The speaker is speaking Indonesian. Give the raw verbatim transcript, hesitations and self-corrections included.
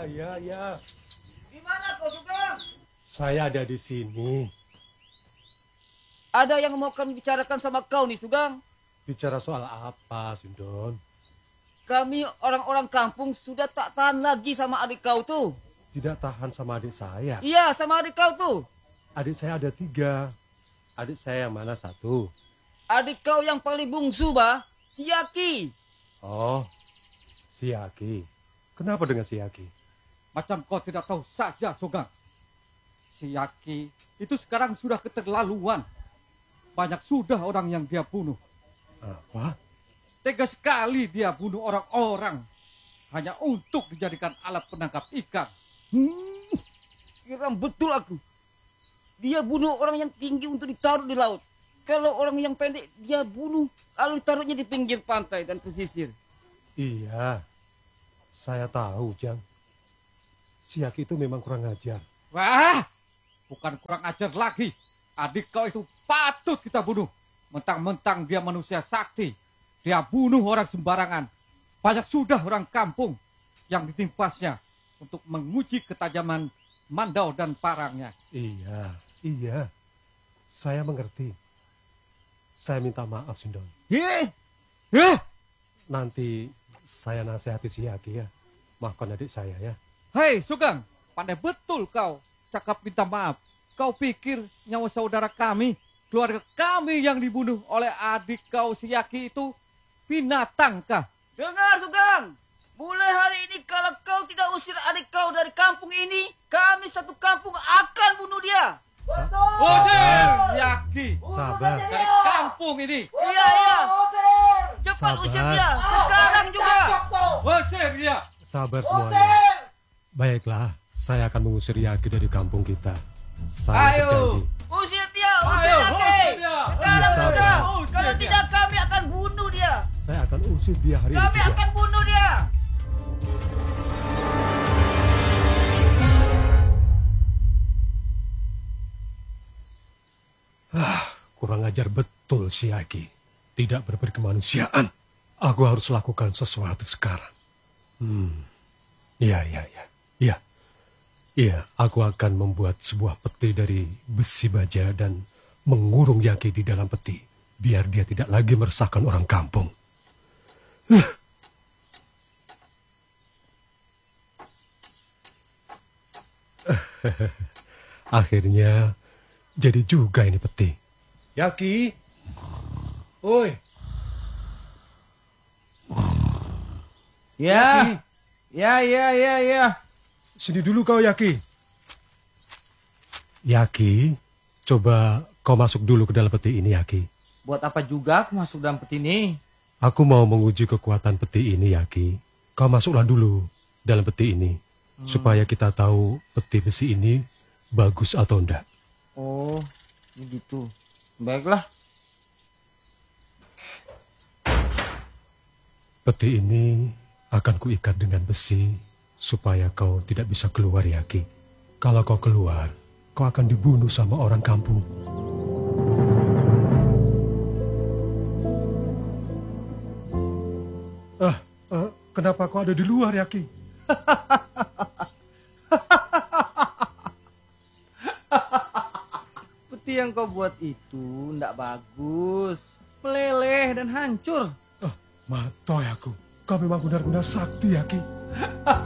Ya, ya, ya. Di mana kau, Sugeng? Saya ada di sini. Ada yang mau kami bicarakan sama kau nih, Sugeng. Bicara soal apa, Sindon? Kami orang-orang kampung sudah tak tahan lagi sama adik kau tuh. Tidak tahan sama adik saya. Iya, sama adik kau tuh. Adik saya ada tiga. Adik saya yang mana satu? Adik kau yang paling bungsu, bah. Si Yaki. Oh, si Yaki. Kenapa dengan si Yaki? Macam kau tidak tahu saja, Sugeng. Si Yaki itu sekarang sudah keterlaluan. Banyak sudah orang yang dia bunuh. Apa? Tega sekali dia bunuh orang-orang hanya untuk dijadikan alat penangkap ikan. Hmm, kira betul aku. Dia bunuh orang yang tinggi untuk ditaruh di laut. Kalau orang yang pendek dia bunuh lalu ditaruhnya di pinggir pantai dan pesisir. Iya, saya tahu, Jang. Si Yaki itu memang kurang ajar. Wah, bukan kurang ajar lagi. Adik kau itu patut kita bunuh. Mentang-mentang dia manusia sakti. Dia bunuh orang sembarangan. Banyak sudah orang kampung yang ditimpasnya untuk menguji ketajaman mandau dan parangnya. Iya, iya. Saya mengerti. Saya minta maaf, Sindon. Heh, heh. Nanti saya nasihati si Yaki ya. Maafkan adik saya ya. Hei, Sugeng, pandai betul kau cakap minta maaf. Kau pikir nyawa saudara kami, keluarga kami yang dibunuh oleh adik kau si Yaki itu binatang kah? Dengar, Sugeng. Mulai hari ini kalau kau tidak usir adik kau dari kampung ini, kami satu kampung akan bunuh dia. Betul. Usir Yaki Sabar. dari kampung ini. Iya, iya. Cepat Sabar. usir dia. Sekarang juga. Usir dia. Sabar semuanya. Baiklah, saya akan mengusir Yaki dari kampung kita. Saya Ayo. berjanji. Usir dia, usir Ayo, Yaki. usir dia. Sekarang Sabar. juga. Usir Kalau dia. tidak kami akan bunuh dia. Saya akan usir dia hari ini Kami juga. akan bunuh dia. Kurang ajar betul si Yaki. Tidak berberi kemanusiaan. Aku harus lakukan sesuatu sekarang. Hmm. Ya, ya, ya. Ya. Iya, aku akan membuat sebuah peti dari besi baja dan mengurung Yaki di dalam peti. Biar dia tidak lagi meresahkan orang kampung. Huh. Akhirnya jadi juga ini peti. Yaki. Oi. Ya. Ya, ya, ya, ya. Sini dulu kau, Yaki. Yaki, coba kau masuk dulu ke dalam peti ini, Yaki. Buat apa juga aku masuk dalam peti ini? Aku mau menguji kekuatan peti ini, Yaki. Kau masuklah dulu dalam peti ini. Hmm. Supaya kita tahu peti besi ini bagus atau enggak. Oh, begitu. Baiklah. Peti ini akan kuikat dengan besi supaya kau tidak bisa keluar, Yaki. Kalau kau keluar, kau akan dibunuh sama orang kampung. Ah, ah, kenapa kau ada di luar, Yaki? Peti yang kau buat itu ndak bagus. Meleleh dan hancur. Ah, matoy aku. Kau memang benar-benar sakti, Yaki.